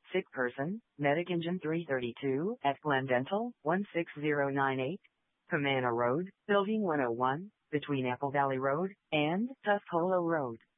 Sick person, Medic Engine 332 at Glen Dental, 16098. Pomona Road, Building 101, between Apple Valley Road and Tuscola Road.